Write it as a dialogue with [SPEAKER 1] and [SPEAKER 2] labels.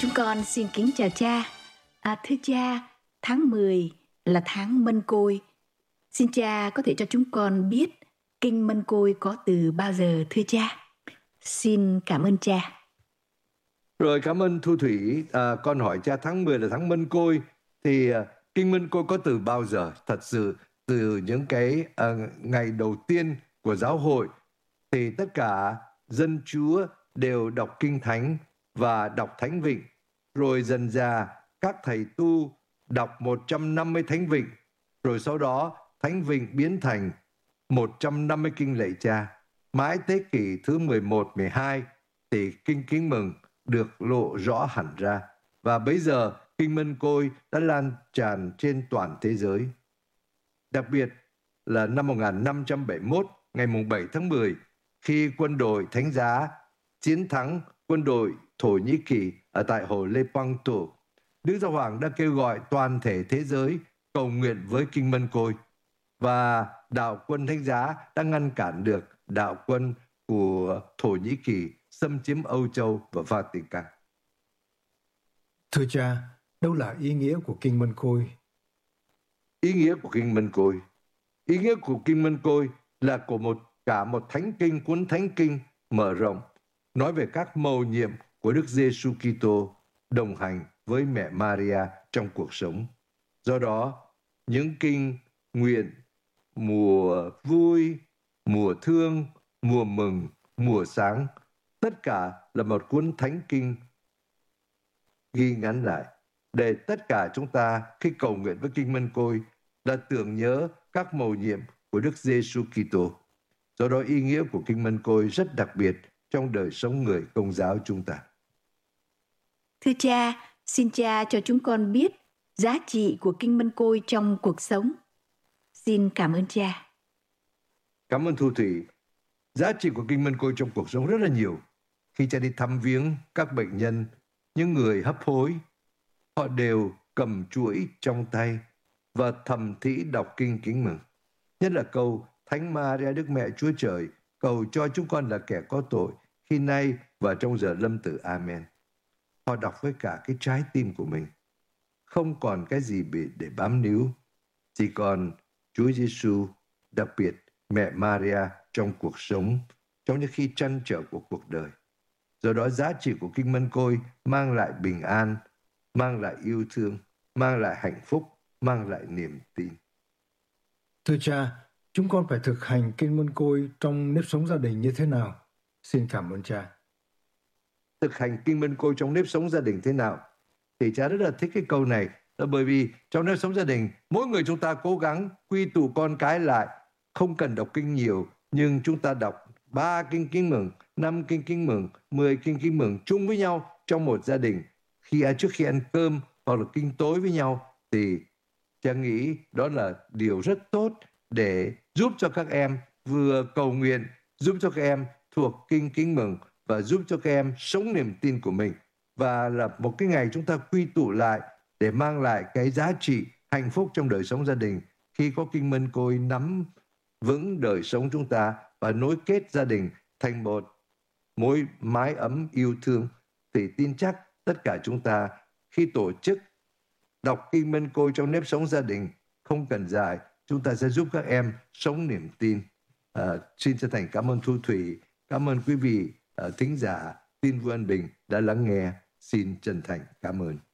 [SPEAKER 1] Chúng con xin kính chào cha. Thưa cha, tháng 10 là tháng Mân Côi. Xin cha có thể cho chúng con biết kinh Mân Côi có từ bao giờ thưa cha? Xin cảm ơn cha.
[SPEAKER 2] Rồi, cảm ơn Thu Thủy. Con hỏi cha tháng 10 là tháng Mân Côi. Thì kinh Mân Côi có từ bao giờ? Thật sự từ những cái ngày đầu tiên của giáo hội thì tất cả dân Chúa đều đọc kinh thánh và đọc thánh vịnh. Rồi dần dà các thầy tu đọc 150 thánh vịnh. Rồi sau đó thánh vịnh biến thành 150 kinh lạy cha. Mãi thế kỷ thứ 11, 12 thì kinh Kính Mừng được lộ rõ hẳn ra. Và bây giờ kinh Mân Côi đã lan tràn trên toàn thế giới. Đặc biệt là năm 1571, ngày 7 tháng 10, khi quân đội Thánh Giá chiến thắng quân đội Thổ Nhĩ Kỳ ở tại hồ Lepanto, Đức Giáo Hoàng đã kêu gọi toàn thể thế giới cầu nguyện với kinh Mân Côi. Và đạo quân Thánh Giá đã ngăn cản được đạo quân của Thổ Nhĩ Kỳ xâm chiếm Âu Châu và Vatican.
[SPEAKER 3] Thưa cha, đâu là ý nghĩa của kinh Mân Côi?
[SPEAKER 2] Ý nghĩa của kinh Mân Côi. Ý nghĩa của kinh Mân Côi là của cả một thánh kinh, cuốn thánh kinh mở rộng, nói về các mầu nhiệm của Đức Giêsu Kitô đồng hành với mẹ Maria trong cuộc sống. Do đó, những kinh nguyện mùa vui, mùa thương, mùa mừng, mùa sáng, tất cả là một cuốn thánh kinh ghi ngắn lại để tất cả chúng ta khi cầu nguyện với kinh Mân Côi là tưởng nhớ các mầu nhiệm của Đức Giêsu Kitô. Do đó ý nghĩa của kinh Mân Côi rất đặc biệt trong đời sống người Công giáo chúng ta.
[SPEAKER 1] Thưa cha, xin cha cho chúng con biết giá trị của kinh Mân Côi trong cuộc sống. Xin cảm ơn cha.
[SPEAKER 2] Cảm ơn Thu Thủy. Giá trị của kinh Mân Côi trong cuộc sống rất là nhiều. Khi cha đi thăm viếng các bệnh nhân, những người hấp hối, họ đều cầm chuỗi trong tay và thầm thỉ đọc kinh Kính Mừng. Nhất là câu Thánh Maria Đức Mẹ Chúa Trời cầu cho chúng con là kẻ có tội khi nay và trong giờ lâm tử. Amen. Họ đọc với cả cái trái tim của mình. Không còn cái gì để bám níu, chỉ còn Chúa Giêsu, đặc biệt mẹ Maria trong cuộc sống, trong những khi trăn trở của cuộc đời. Do đó giá trị của kinh Mân Côi mang lại bình an, mang lại yêu thương, mang lại hạnh phúc, mang lại niềm tin.
[SPEAKER 3] Thưa cha, chúng con phải thực hành kinh Mân Côi trong nếp sống gia đình như thế nào? Xin cảm ơn cha.
[SPEAKER 2] Thực hành kinh Mân Côi trong nếp sống gia đình thế nào? Thì cha rất là thích cái câu này, là bởi vì trong nếp sống gia đình, mỗi người chúng ta cố gắng quy tụ con cái lại, không cần đọc kinh nhiều, nhưng chúng ta đọc 3 kinh Kính Mừng, 5 kinh Kính Mừng, 10 kinh Kính Mừng chung với nhau trong một gia đình. Trước khi ăn cơm hoặc là kinh tối với nhau thì cha nghĩ đó là điều rất tốt để giúp cho các em vừa cầu nguyện, giúp cho các em thuộc kinh Kính Mừng và giúp cho các em sống niềm tin của mình. Và là một cái ngày chúng ta quy tụ lại để mang lại cái giá trị hạnh phúc trong đời sống gia đình. Khi có kinh Mân Côi nắm vững đời sống chúng ta và nối kết gia đình thành một mối mái ấm yêu thương, thì tin chắc tất cả chúng ta khi tổ chức đọc kinh Mân Côi trong nếp sống gia đình không cần dài, chúng ta sẽ giúp các em sống niềm tin. Xin chân thành cảm ơn Thu Thủy, cảm ơn quý vị thính giả Tin Vui An Bình đã lắng nghe. Xin chân thành cảm ơn.